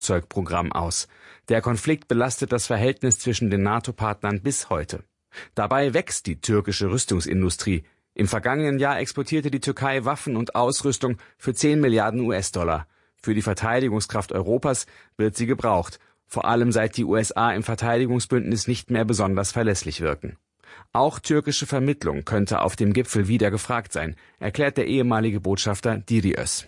Flugzeugprogramm aus. Der Konflikt belastet das Verhältnis zwischen den NATO-Partnern bis heute. Dabei wächst die türkische Rüstungsindustrie. Im vergangenen Jahr exportierte die Türkei Waffen und Ausrüstung für 10 Milliarden US-Dollar. Für die Verteidigungskraft Europas wird sie gebraucht, vor allem seit die USA im Verteidigungsbündnis nicht mehr besonders verlässlich wirken. Auch türkische Vermittlung könnte auf dem Gipfel wieder gefragt sein, erklärt der ehemalige Botschafter Diri Öz.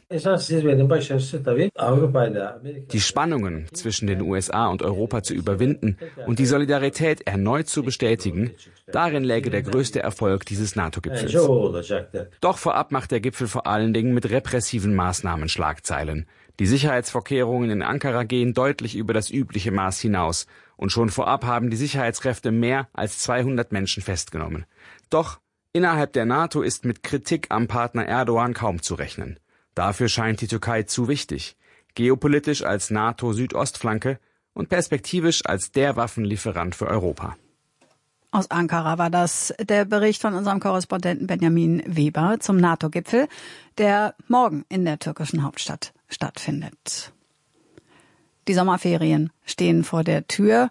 Die Spannungen zwischen den USA und Europa zu überwinden und die Solidarität erneut zu bestätigen, darin läge der größte Erfolg dieses NATO-Gipfels. Doch vorab macht der Gipfel vor allen Dingen mit repressiven Maßnahmen Schlagzeilen. Die Sicherheitsvorkehrungen in Ankara gehen deutlich über das übliche Maß hinaus. Und schon vorab haben die Sicherheitskräfte mehr als 200 Menschen festgenommen. Doch innerhalb der NATO ist mit Kritik am Partner Erdogan kaum zu rechnen. Dafür scheint die Türkei zu wichtig. Geopolitisch als NATO-Südostflanke und perspektivisch als der Waffenlieferant für Europa. Aus Ankara war das der Bericht von unserem Korrespondenten Benjamin Weber zum NATO-Gipfel, der morgen in der türkischen Hauptstadt stattfindet. Die Sommerferien stehen vor der Tür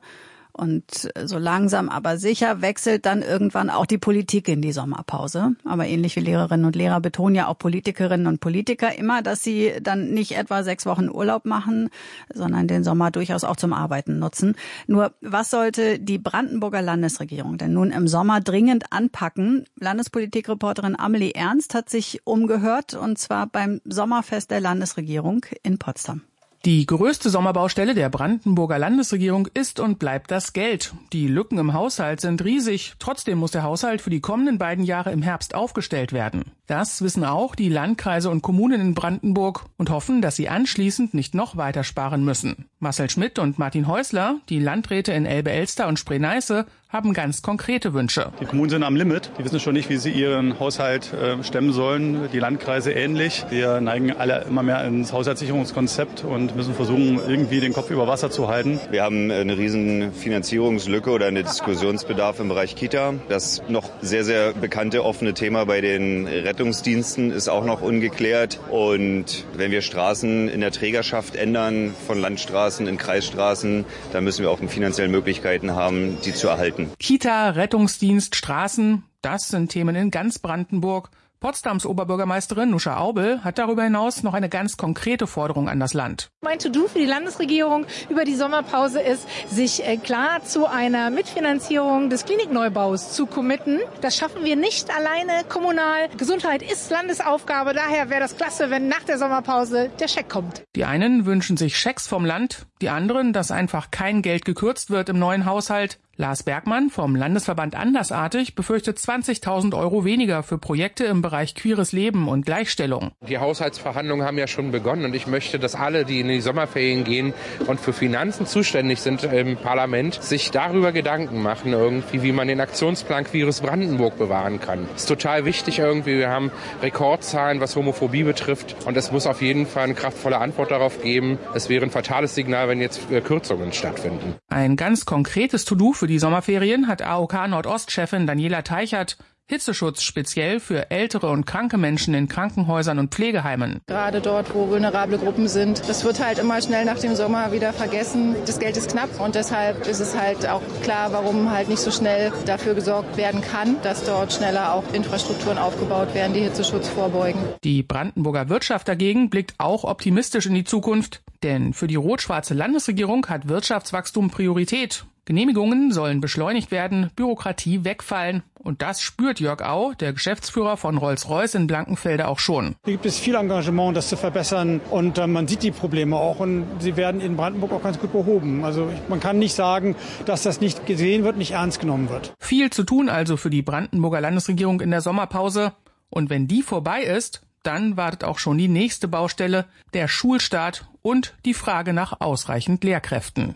und so langsam aber sicher wechselt dann irgendwann auch die Politik in die Sommerpause. Aber ähnlich wie Lehrerinnen und Lehrer betonen ja auch Politikerinnen und Politiker immer, dass sie dann nicht etwa 6 Wochen Urlaub machen, sondern den Sommer durchaus auch zum Arbeiten nutzen. Nur was sollte die Brandenburger Landesregierung denn nun im Sommer dringend anpacken? Landespolitikreporterin Amelie Ernst hat sich umgehört, und zwar beim Sommerfest der Landesregierung in Potsdam. Die größte Sommerbaustelle der Brandenburger Landesregierung ist und bleibt das Geld. Die Lücken im Haushalt sind riesig. Trotzdem muss der Haushalt für die kommenden beiden Jahre im Herbst aufgestellt werden. Das wissen auch die Landkreise und Kommunen in Brandenburg und hoffen, dass sie anschließend nicht noch weiter sparen müssen. Marcel Schmidt und Martin Häusler, die Landräte in Elbe-Elster und Spree-Neiße, haben ganz konkrete Wünsche. Die Kommunen sind am Limit. Die wissen schon nicht, wie sie ihren Haushalt stemmen sollen. Die Landkreise ähnlich. Wir neigen alle immer mehr ins Haushaltssicherungskonzept und müssen versuchen, irgendwie den Kopf über Wasser zu halten. Wir haben eine riesen Finanzierungslücke oder einen Diskussionsbedarf im Bereich Kita. Das noch sehr, sehr bekannte offene Thema bei den Rettungsdiensten ist auch noch ungeklärt. Und wenn wir Straßen in der Trägerschaft ändern, von Landstraßen in Kreisstraßen, dann müssen wir auch finanzielle Möglichkeiten haben, die zu erhalten. Kita, Rettungsdienst, Straßen, das sind Themen in ganz Brandenburg. Potsdams Oberbürgermeisterin Nuscha Aubel hat darüber hinaus noch eine ganz konkrete Forderung an das Land. Mein To-Do für die Landesregierung über die Sommerpause ist, sich klar zu einer Mitfinanzierung des Klinikneubaus zu committen. Das schaffen wir nicht alleine kommunal. Gesundheit ist Landesaufgabe. Daher wäre das klasse, wenn nach der Sommerpause der Scheck kommt. Die einen wünschen sich Schecks vom Land, die anderen, dass einfach kein Geld gekürzt wird im neuen Haushalt. Lars Bergmann vom Landesverband Andersartig befürchtet 20.000 € weniger für Projekte im Bereich queeres Leben und Gleichstellung. Die Haushaltsverhandlungen haben ja schon begonnen und ich möchte, dass alle, die in die Sommerferien gehen und für Finanzen zuständig sind im Parlament, sich darüber Gedanken machen, irgendwie, wie man den Aktionsplan Queeres Brandenburg bewahren kann. Das ist total wichtig irgendwie. Wir haben Rekordzahlen, was Homophobie betrifft, und es muss auf jeden Fall eine kraftvolle Antwort darauf geben. Es wäre ein fatales Signal, wenn jetzt Kürzungen stattfinden. Ein ganz konkretes To-Do für die Sommerferien hat AOK Nordost-Chefin Daniela Teichert. Hitzeschutz speziell für ältere und kranke Menschen in Krankenhäusern und Pflegeheimen. Gerade dort, wo vulnerable Gruppen sind. Das wird halt immer schnell nach dem Sommer wieder vergessen. Das Geld ist knapp und deshalb ist es halt auch klar, warum halt nicht so schnell dafür gesorgt werden kann, dass dort schneller auch Infrastrukturen aufgebaut werden, die Hitzeschutz vorbeugen. Die Brandenburger Wirtschaft dagegen blickt auch optimistisch in die Zukunft. Denn für die rot-schwarze Landesregierung hat Wirtschaftswachstum Priorität. Genehmigungen sollen beschleunigt werden, Bürokratie wegfallen. Und das spürt Jörg Au, der Geschäftsführer von Rolls-Royce in Blankenfelde, auch schon. Hier gibt es viel Engagement, das zu verbessern, und man sieht die Probleme auch, und sie werden in Brandenburg auch ganz gut behoben. Also man kann nicht sagen, dass das nicht gesehen wird, nicht ernst genommen wird. Viel zu tun also für die Brandenburger Landesregierung in der Sommerpause. Und wenn die vorbei ist, dann wartet auch schon die nächste Baustelle, der Schulstart und die Frage nach ausreichend Lehrkräften.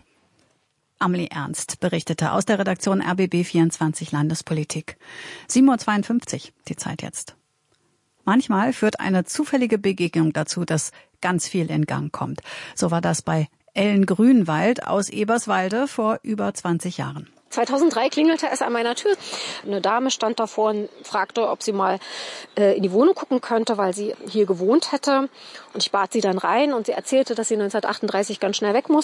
Amelie Ernst berichtete aus der Redaktion RBB24 Landespolitik. 7:52 Uhr, die Zeit jetzt. Manchmal führt eine zufällige Begegnung dazu, dass ganz viel in Gang kommt. So war das bei Ellen Grünwald aus Eberswalde vor über 20 Jahren. 2003 klingelte es an meiner Tür. Eine Dame stand davor und fragte, ob sie mal in die Wohnung gucken könnte, weil sie hier gewohnt hätte. Und ich bat sie dann rein und sie erzählte, dass sie 1938 ganz schnell weg musste.